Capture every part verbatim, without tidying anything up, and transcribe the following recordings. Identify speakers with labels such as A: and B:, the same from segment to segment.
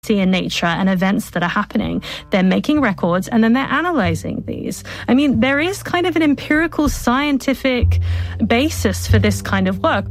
A: see in nature and events that are happening. They're making records and then they're analyzing these. I mean, there is kind of an empirical scientific basis for this kind of work.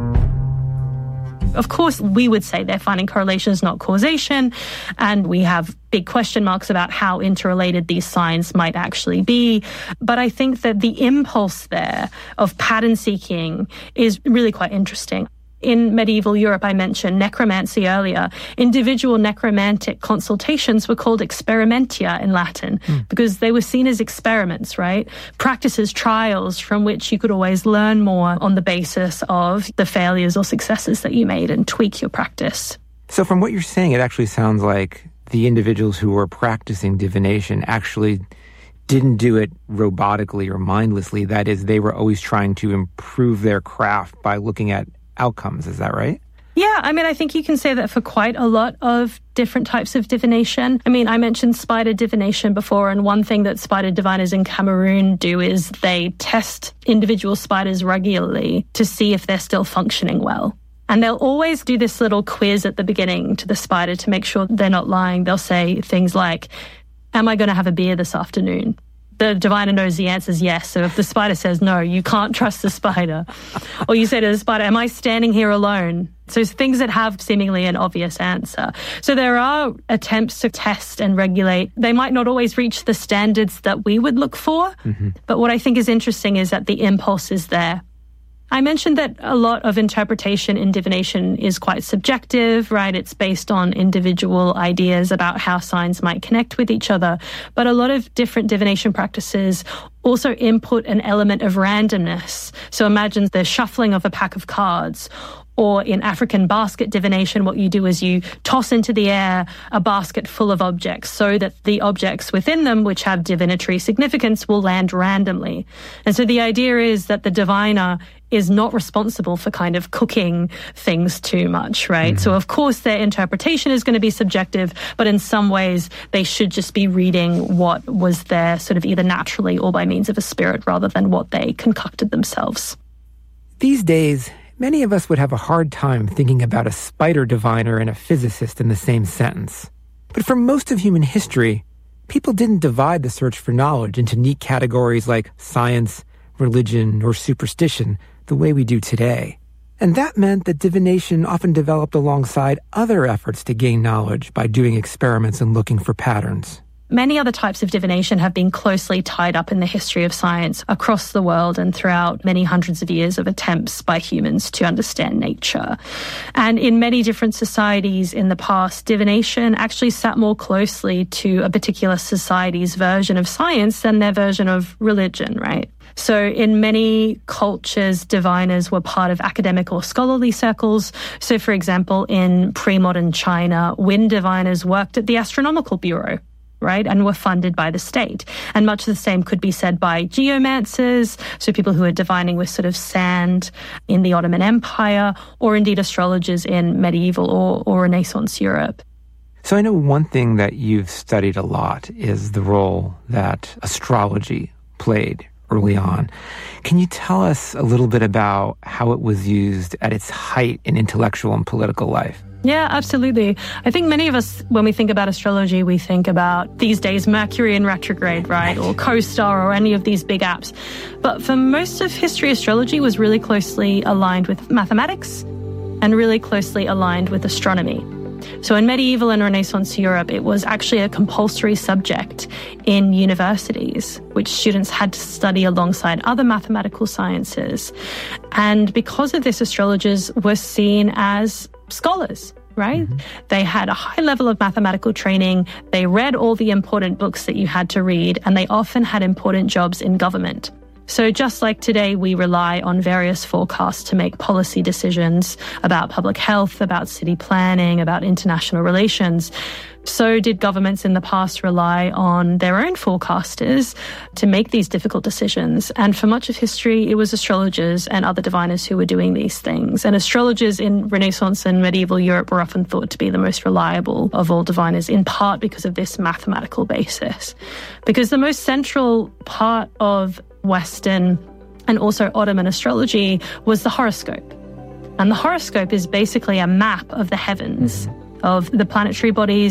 A: Of course, we would say they're finding correlations, not causation, and we have big question marks about how interrelated these signs might actually be. But I think that the impulse there of pattern seeking is really quite interesting. In medieval Europe, I mentioned necromancy earlier. Individual necromantic consultations were called experimentia in Latin mm. because they were seen as experiments, right? Practices, trials from which you could always learn more on the basis of the failures or successes that you made and tweak your practice.
B: So from what you're saying, it actually sounds like the individuals who were practicing divination actually didn't do it robotically or mindlessly. That is, they were always trying to improve their craft by looking at outcomes. Is that right?
A: Yeah, I mean, I think you can say that for quite a lot of different types of divination. I mean, I mentioned spider divination before, and one thing that spider diviners in Cameroon do is they test individual spiders regularly to see if they're still functioning well. And they'll always do this little quiz at the beginning to the spider to make sure they're not lying. They'll say things like, am I going to have a beer this afternoon? The diviner knows the answer is yes. So if the spider says no, you can't trust the spider. Or you say to the spider, am I standing here alone? So things that have seemingly an obvious answer. So there are attempts to test and regulate. They might not always reach the standards that we would look for. Mm-hmm. But what I think is interesting is that the impulse is there. I mentioned that a lot of interpretation in divination is quite subjective, right? It's based on individual ideas about how signs might connect with each other. But a lot of different divination practices also input an element of randomness. So imagine the shuffling of a pack of cards. Or in African basket divination, what you do is you toss into the air a basket full of objects so that the objects within them, which have divinatory significance, will land randomly. And so the idea is that the diviner is not responsible for kind of cooking things too much, right? Mm-hmm. So of course their interpretation is going to be subjective, but in some ways they should just be reading what was there sort of either naturally or by means of a spirit rather than what they concocted themselves.
B: These days, many of us would have a hard time thinking about a spider diviner and a physicist in the same sentence. But for most of human history, people didn't divide the search for knowledge into neat categories like science, religion, or superstition the way we do today. And that meant that divination often developed alongside other efforts to gain knowledge by doing experiments and looking for patterns.
A: Many other types of divination have been closely tied up in the history of science across the world and throughout many hundreds of years of attempts by humans to understand nature. And in many different societies in the past, divination actually sat more closely to a particular society's version of science than their version of religion, right? So in many cultures, diviners were part of academic or scholarly circles. So for example, in pre-modern China, wind diviners worked at the Astronomical Bureau, right, and were funded by the state. And much the same could be said by geomancers, so people who are divining with sort of sand in the Ottoman Empire, or indeed astrologers in medieval or, or Renaissance Europe.
B: So I know one thing that you've studied a lot is the role that astrology played early on. Can you tell us a little bit about how it was used at its height in intellectual and political life?
A: Yeah, absolutely. I think many of us, when we think about astrology, we think about these days Mercury in retrograde, right? Or CoStar or any of these big apps. But for most of history, astrology was really closely aligned with mathematics and really closely aligned with astronomy. So in medieval and Renaissance Europe, it was actually a compulsory subject in universities, which students had to study alongside other mathematical sciences. And because of this, astrologers were seen as scholars, right? Mm-hmm. They had a high level of mathematical training. They read all the important books that you had to read, and they often had important jobs in government. So just like today, we rely on various forecasts to make policy decisions about public health, about city planning, about international relations. So did governments in the past rely on their own forecasters to make these difficult decisions. And for much of history, it was astrologers and other diviners who were doing these things. And astrologers in Renaissance and medieval Europe were often thought to be the most reliable of all diviners, in part because of this mathematical basis. Because the most central part of Western and also Ottoman astrology was the horoscope. And the horoscope is basically a map of the heavens of the planetary bodies